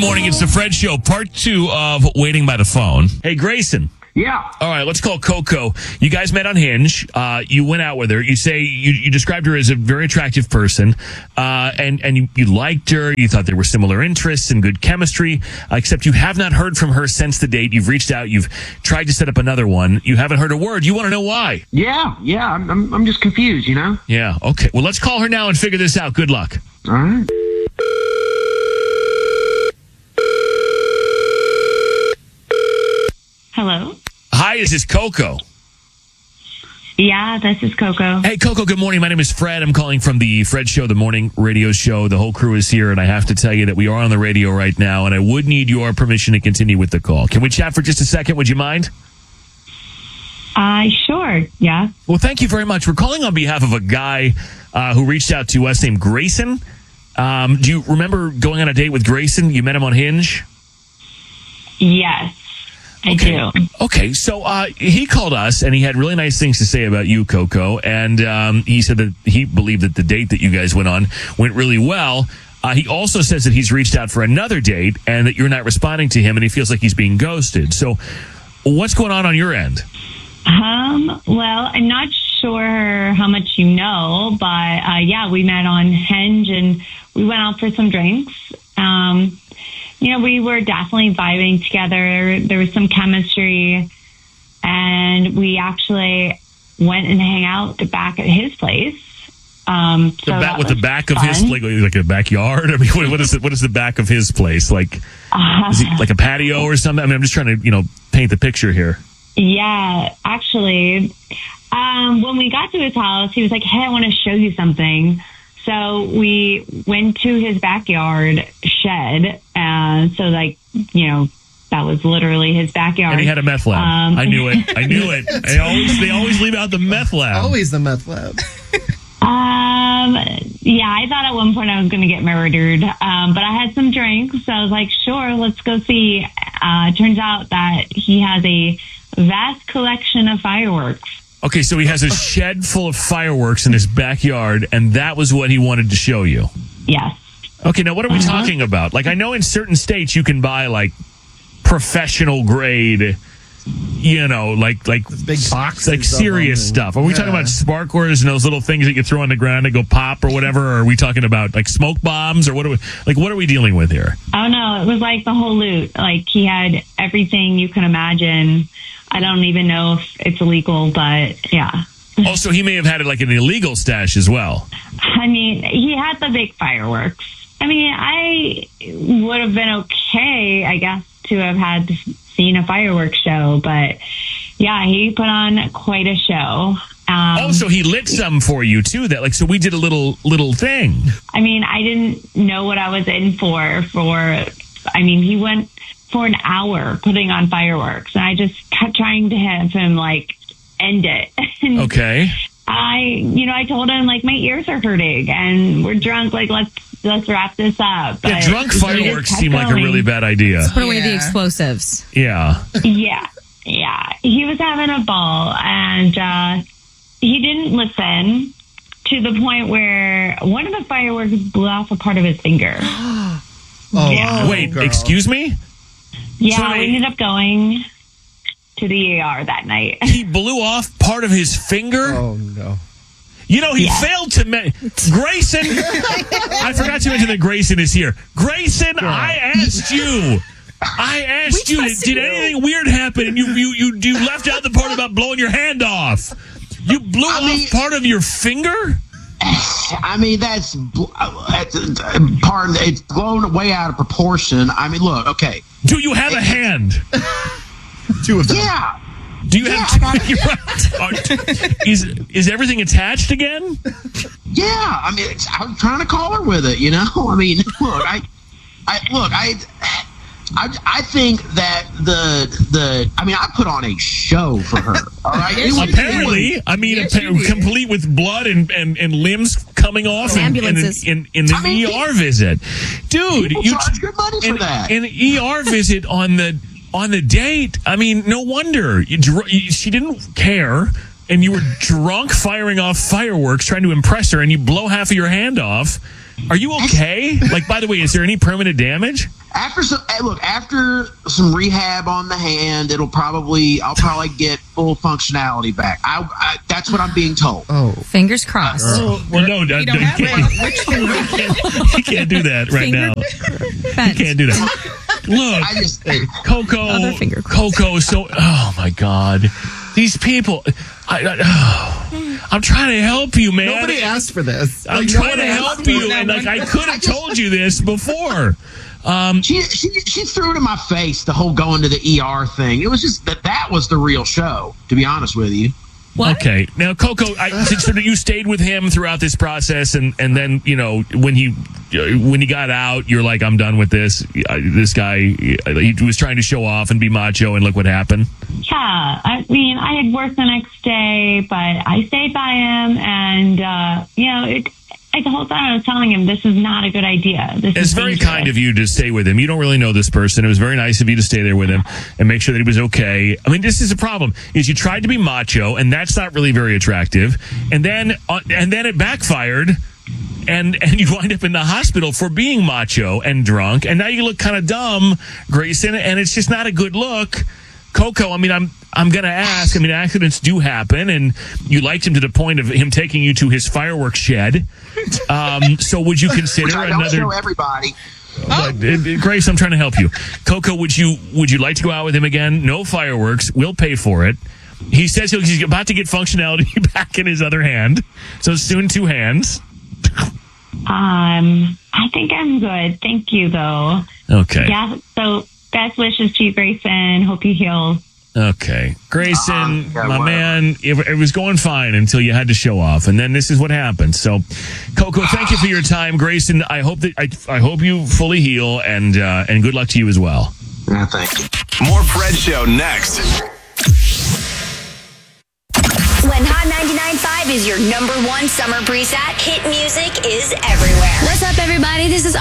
morning. It's the Fred Show, part 2 of Waiting by the Phone. Hey, Grayson. Yeah. All right, let's call Coco. You guys met on Hinge. You went out with her. You say you described her as a very attractive person, and you liked her. You thought there were similar interests and good chemistry, except you have not heard from her since the date. You've reached out. You've tried to set up another one. You haven't heard a word. You want to know why? Yeah. I'm just confused, you know? Yeah, okay. Well, let's call her now and figure this out. Good luck. All right. Hello? Hi, this is Coco. Yeah, this is Coco. Hey, Coco, good morning. My name is Fred. I'm calling from the Fred Show, the morning radio show. The whole crew is here, and I have to tell you that we are on the radio right now, and I would need your permission to continue with the call. Can we chat for just a second? Would you mind? Sure, yeah. Well, thank you very much. We're calling on behalf of a guy who reached out to us named Grayson. Do you remember going on a date with Grayson? You met him on Hinge? Yes, I do. Okay, so he called us, and he had really nice things to say about you, Coco, and he said that he believed that the date that you guys went on went really well. He also says that he's reached out for another date, and that you're not responding to him, and he feels like he's being ghosted. So what's going on your end? Well, I'm not sure how much you know, but yeah, we met on Hinge, and we went out for some drinks. We were definitely vibing together. There was some chemistry, and we actually went and hang out back at his place. The back of his, like a backyard? I mean, what is the back of his place? Like, is it like a patio or something? I mean, I'm just trying to, paint the picture here. Yeah, actually, when we got to his house, he was like, hey, I want to show you something. So we went to his backyard shed, and so that was literally his backyard. And he had a meth lab. I knew it. They always leave out the meth lab. Always the meth lab. Yeah, I thought at one point I was going to get murdered, but I had some drinks, so I was like, sure, let's go see. Turns out that he has a vast collection of fireworks. Okay, so he has a shed full of fireworks in his backyard, and that was what he wanted to show you. Yes. Okay, now what are we talking about? Like, I know in certain states you can buy, like, professional grade, like big boxes, like serious stuff. Are we talking about sparklers and those little things that you throw on the ground that go pop or whatever? Or are we talking about, like, smoke bombs? Or what are we dealing with here? Oh, no, it was like the whole loot. Like, he had everything you can imagine. I don't even know if it's illegal, but yeah. Also, he may have had it like an illegal stash as well. I mean, he had the big fireworks. I mean, I would have been okay, I guess, to have seen a fireworks show, but yeah, he put on quite a show. So he lit some for you too. So we did a little thing. I mean, I didn't know what I was in for. He went for an hour putting on fireworks, and I just kept trying to have him end it. Okay. I told him my ears are hurting and we're drunk. Let's wrap this up. Yeah, drunk fireworks seem like a really bad idea. Put away the explosives. Yeah. Yeah. He was having a ball, and he didn't listen to the point where one of the fireworks blew off a part of his finger. Yeah. Wait, girl. Excuse me? Yeah, we ended up going to the ER that night. He blew off part of his finger? Oh, no. He failed to Grayson, I forgot to mention that Grayson is here. Grayson, yeah. I asked you, did anything weird happen? And you left out the part about blowing your hand off. You blew off part of your finger? I mean, that's part of it's blown way out of proportion. I mean, look, okay. Do you have a hand? Two of them. Yeah. Do you have is everything attached again? Yeah. I mean, I'm trying to call her with it, I mean, look, I think that I put on a show for her. All right. Apparently, complete with blood and limbs coming off ambulances in the ER visit, dude. You charge good money for that. An ER visit on the date. I mean, no wonder she didn't care, and you were drunk, firing off fireworks, trying to impress her, and you blow half of your hand off. Are you okay? Like, by the way, is there any permanent damage? After some rehab on the hand, I'll probably get full functionality back. That's what I'm being told. Oh, Fingers crossed. Well, no, You don't have which finger? you can't do that right now. You can't do that. Look, I just Other finger Coco. So, oh my God, these people. I'm trying to help you, man. nobody asked for this. I'm Like, no trying one to asked help for you, it. and like I could have told you this before. she threw it in my face, the whole going to the ER thing. It was just that was the real show, to be honest with you. What? Okay, now Coco, so you stayed with him throughout this process, and then when he got out, you're like, I'm done with this. This guy, he was trying to show off and be macho, and look what happened. Yeah, I mean, I had work the next day, but I stayed by him, and the whole time I was telling him this is not a good idea. It's very kind of you to stay with him. You don't really know this person. It was very nice of you to stay there with him and make sure that he was okay. I mean, this is a problem. Is you tried to be macho, and that's not really very attractive. And then it backfired, and you wind up in the hospital for being macho and drunk, and now you look kind of dumb, Grayson, and it's just not a good look. Coco, I mean, I'm going to ask. I mean, accidents do happen, and you liked him to the point of him taking you to his fireworks shed. So would you consider Which I don't another? show everybody. Grace, I'm trying to help you. Coco, would you like to go out with him again? No fireworks. We'll pay for it. He says he's about to get functionality back in his other hand. So soon 2 hands. I think I'm good. Thank you, though. Okay. Yeah. So best wishes to you, Grayson. Hope you heal. Okay. Grayson, Yeah, my whatever. man, it was going fine until you had to show off, and then this is what happened. So, Coco, thank you for your time. Grayson, I hope you fully heal, and good luck to you as well. Yeah, thank you. More Fred Show next. When Hot 99.5 is your #1 summer preset, hit music is everywhere. What's up, everybody? This is